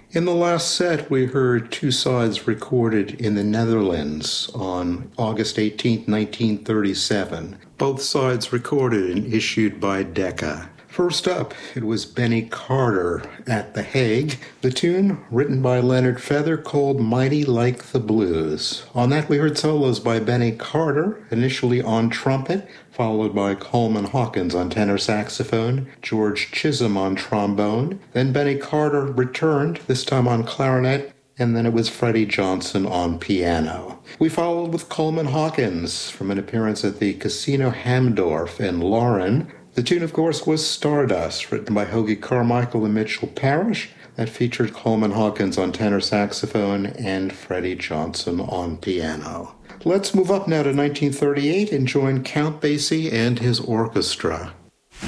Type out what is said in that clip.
In the last set, we heard two sides recorded in the Netherlands on August 18, 1937. Both sides recorded and issued by Decca. First up, it was Benny Carter at The Hague. The tune, written by Leonard Feather, called Mighty Like the Blues. On that, we heard solos by Benny Carter, initially on trumpet, followed by Coleman Hawkins on tenor saxophone, George Chisholm on trombone. Then Benny Carter returned, this time on clarinet, and then it was Freddie Johnson on piano. We followed with Coleman Hawkins from an appearance at the Casino Hamdorf in Lauren. The tune, of course, was Stardust, written by Hoagy Carmichael and Mitchell Parrish. That featured Coleman Hawkins on tenor saxophone and Freddie Johnson on piano. Let's move up now to 1938 and join Count Basie and his orchestra.